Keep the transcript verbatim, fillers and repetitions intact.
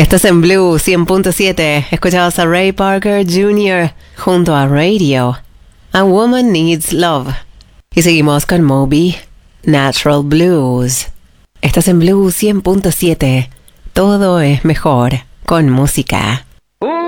Estás en Blue cien punto siete. Escuchabas a Ray Parker junior junto a Radio. A Woman Needs Love. Y seguimos con Moby, Natural Blues. Estás en Blue cien punto siete. Todo es mejor con música.